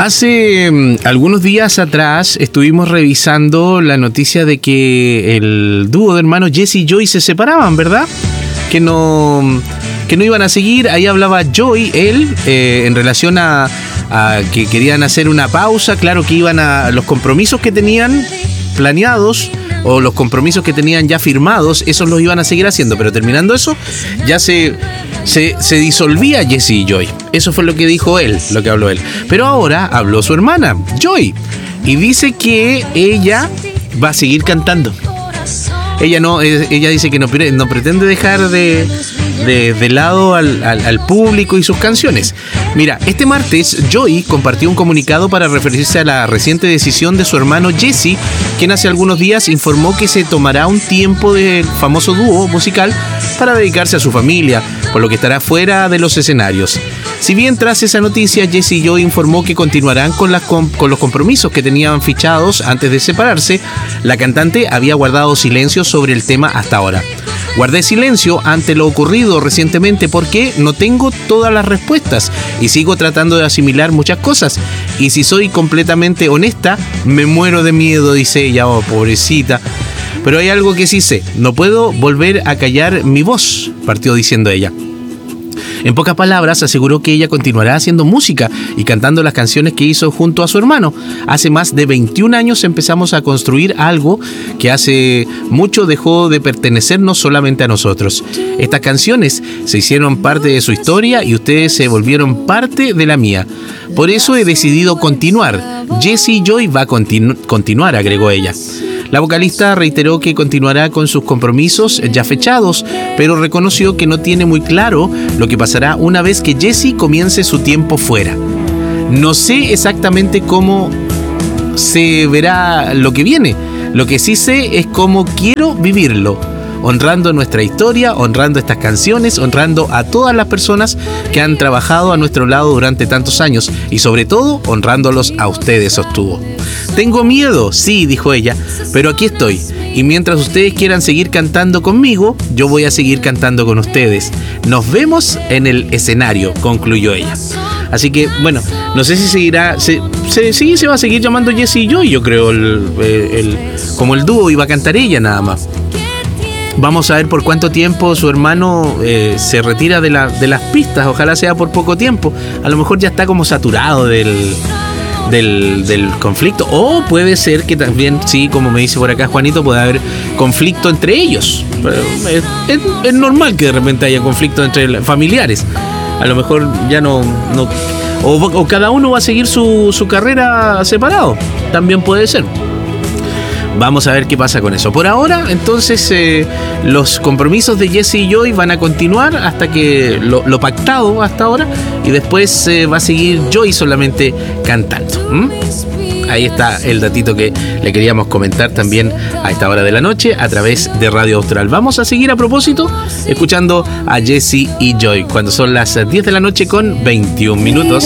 Hace algunos días atrás estuvimos revisando la noticia de que el dúo de hermanos Jesse y Joy se separaban, ¿verdad? Que no iban a seguir. Ahí hablaba Joy, él, en relación a que querían hacer una pausa. Claro que iban a los compromisos que tenían planeados o los compromisos que tenían ya firmados, esos los iban a seguir haciendo, pero terminando eso, ya se disolvía Jesse y Joy. Eso fue lo que dijo él, lo que habló él. Pero ahora habló su hermana, Joy, y dice que ella va a seguir cantando. Ella dice que no pretende dejar de lado al público y sus canciones. Mira, este martes Joy compartió un comunicado para referirse a la reciente decisión de su hermano Jesse, quien hace algunos días informó que se tomará un tiempo del famoso dúo musical para dedicarse a su familia, por lo que estará fuera de los escenarios. Si bien tras esa noticia, Jesse y Joy informó que continuarán con los compromisos que tenían fichados antes de separarse, la cantante había guardado silencio sobre el tema hasta ahora. Guardé silencio ante lo ocurrido recientemente porque no tengo todas las respuestas y sigo tratando de asimilar muchas cosas. Y si soy completamente honesta, me muero de miedo, dice ella. Oh, pobrecita. Pero hay algo que sí sé, no puedo volver a callar mi voz, partió diciendo ella. En pocas palabras, aseguró que ella continuará haciendo música y cantando las canciones que hizo junto a su hermano. Hace más de 21 años empezamos a construir algo que hace mucho dejó de pertenecernos solamente a nosotros. Estas canciones se hicieron parte de su historia y ustedes se volvieron parte de la mía. Por eso he decidido continuar. Jesse y Joy va a continuar, agregó ella. La vocalista reiteró que continuará con sus compromisos ya fechados, pero reconoció que no tiene muy claro lo que pasará una vez que Jesse comience su tiempo fuera. No sé exactamente cómo se verá lo que viene. Lo que sí sé es cómo quiero vivirlo, honrando nuestra historia, honrando estas canciones, honrando a todas las personas que han trabajado a nuestro lado durante tantos años y sobre todo honrándolos a ustedes, sostuvo. Tengo miedo, sí, dijo ella, pero aquí estoy. Y mientras ustedes quieran seguir cantando conmigo, yo voy a seguir cantando con ustedes. Nos vemos en el escenario, concluyó ella. Así que, bueno, no sé si seguirá... se va a seguir llamando Jesse y Joy, yo creo, como el dúo iba a cantar ella nada más. Vamos a ver por cuánto tiempo su hermano se retira de las pistas. Ojalá sea por poco tiempo. A lo mejor ya está como saturado del conflicto. O puede ser que también, sí, como me dice por acá Juanito, puede haber conflicto entre ellos. Es normal que de repente haya conflicto entre familiares. A lo mejor ya no o cada uno va a seguir su carrera separado. También puede ser. Vamos a ver qué pasa con eso. Por ahora, entonces, los compromisos de Jesse y Joy van a continuar hasta que lo pactado hasta ahora, y después va a seguir Joy solamente cantando. Ahí está el datito que le queríamos comentar también a esta hora de la noche a través de Radio Austral. Vamos a seguir a propósito escuchando a Jesse y Joy cuando son las 10 de la noche con 21 minutos.